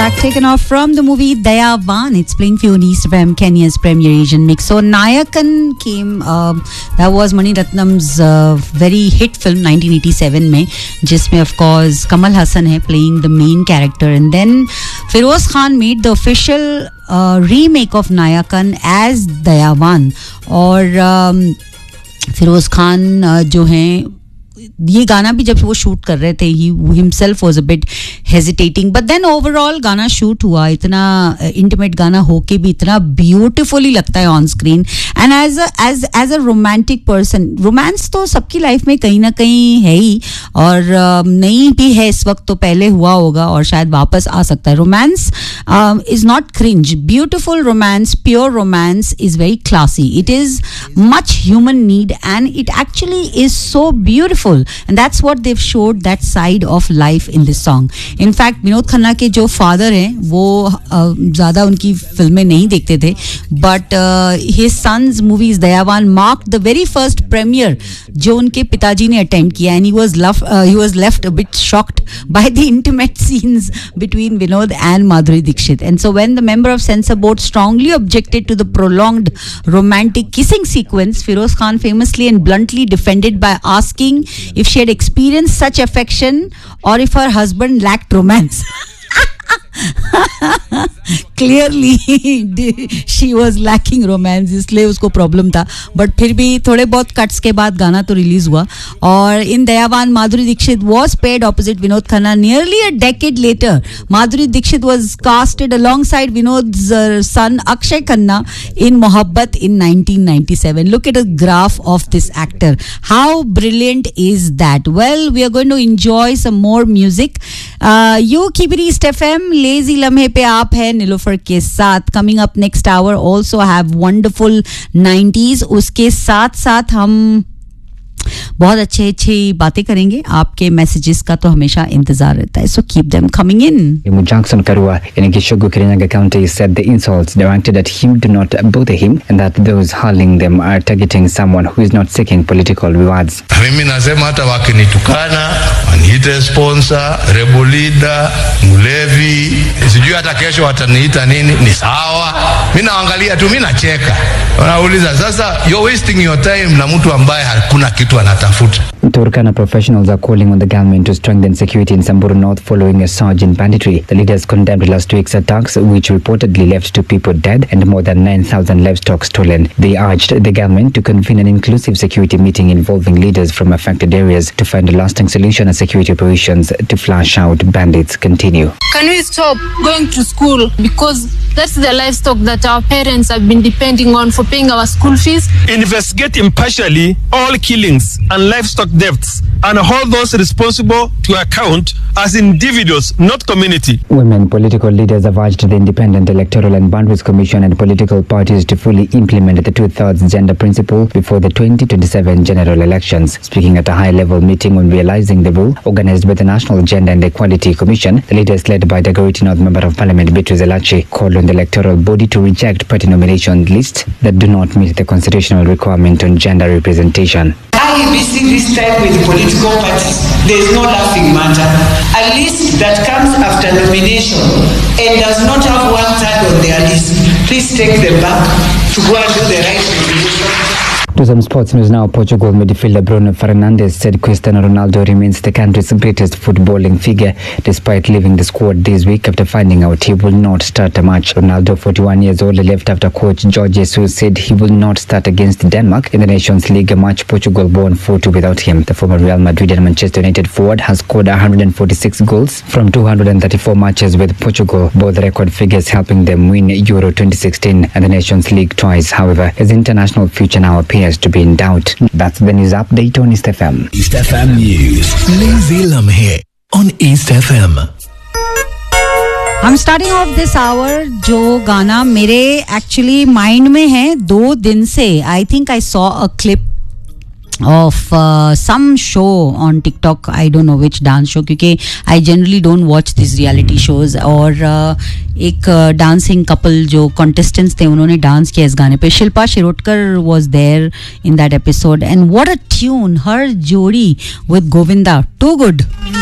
Taken off from the movie Dayavan. It's playing for East FM, Kenya's premier Asian mix. So Nayakan came, that was Mani Ratnam's very hit film 1987 में, जिसमें of course Kamal Hassan है playing the main character, and then Feroz Khan made the official remake of Nayakan as Dayavan. और Feroz Khan जो हैं, ये गाना भी जब वो शूट कर रहे थे, he himself was a bit hesitating, but then overall गाना शूट हुआ, इतना intimate गाना होके भी इतना beautifully लगता है on screen. And as a romantic person, romance तो सबकी लाइफ में कहीं ना कहीं है ही, और नहीं भी है इस वक्त तो पहले हुआ होगा और शायद वापस आ सकता है. Romance is not cringe. Beautiful romance, pure romance is very classy. It is much human need and it actually is so beautiful. And that's what they've showed, that side of life in this song. In fact, Vinod Khanna के जो father हैं वो ज़्यादा उनकी फिल्में नहीं देखते थे, but his son's movies Dayavan marked the very first premiere जो उनके पिताजी ने अटेंड किया, and he was left a bit shocked by the intimate scenes between Vinod and Madhuri Dixit. And so when the member of censor board strongly objected to the prolonged romantic kissing sequence, Feroz Khan famously and bluntly defended by asking if she had experienced such affection or if her husband lacked romance. Clearly she was lacking romance, इसलिए उसको problem था, but फिर भी थोड़े बहुत cuts के बाद गाना तो रिलीज हुआ. और इन दयावान Madhuri Dixit was paired opposite Vinod Khanna. Nearly a decade later, Madhuri Dixit was casted alongside Vinod's son Akshay Khanna in Mohabbat in 1997. Look at a graph of this actor. How brilliant is that? Well, we are going to enjoy some more music. You keep it East FM. Lazy लम्हे पे आप है नीलोफर के साथ. Coming up next hour also have wonderful 90s. उसके साथ साथ हम बहुत अच्छी बातें करेंगे. आपके मैसेजेस का तो हमेशा इंतजार रहता है, so keep them coming in. Jackson Karua in Kishogo, Kirinyaga County said the insults directed at him do not bother him and that those hurling them are targeting someone who is not seeking political rewards. Mimi nasema hata wakinitukana, waniite sponsor, rebel leader, mlevi, sijui hata kesho wataniita nini, ni sawa. Mimi naangalia tu, mimi nacheka. Wanauliza sasa, you're wasting your time na mtu ambaye hakuna kitu anatafuta. Turkana professionals are calling on the government to strengthen security in Samburu North following a surge in banditry. The leaders condemned last week's attacks, which reportedly left 2 people dead and more than 9,000 livestock stolen. They urged the government to convene an inclusive security meeting involving leaders from affected areas to find a lasting solution as security operations to flush out bandits continue. Can we stop going to school? Because that's the livestock that our parents have been depending on for paying our school fees. Investigate impartially all killings and livestock deaths and hold those responsible to account as individuals, not community. Women political leaders have urged the Independent Electoral and Boundaries Commission and political parties to fully implement the 2/3 gender principle before the 2027 general elections. Speaking at a high-level meeting on realizing the rule organized by the National Gender and Equality Commission, the leaders led by Dagoretti North Member of Parliament Beatrice Elachi called on the electoral body to reject party nomination lists that do not meet the constitutional requirement on gender representation. IEBC this time with political parties, there is no laughing matter. A list that comes after nomination and does not have 1/3 on their list, please take them back to go and do the right nomination. To some sports news now, Portugal midfielder Bruno Fernandes said Cristiano Ronaldo remains the country's greatest footballing figure despite leaving the squad this week after finding out he will not start a match. Ronaldo, 41 years old, left after coach Jorge Jesus said he will not start against Denmark in the Nations League, a match Portugal won 4-2 without him. The former Real Madrid and Manchester United forward has scored 146 goals from 234 matches with Portugal, both record figures helping them win Euro 2016 and the Nations League twice. However, his international future now appears to be in doubt. That's the news update on East FM. East FM News. Lazy Lamhe on East FM. I'm starting off this hour जो गाना मेरे actually mind में है 2 दिन से. I think I saw a clip of some show on TikTok. I don't know which dance show, क्योंकि I generally don't watch these reality shows. और एक dancing couple जो contestants थे उन्होंने डांस किया इस गाने पे. Shilpa Shirodkar was there in that episode and what a tune, her जोड़ी with Govinda, too good.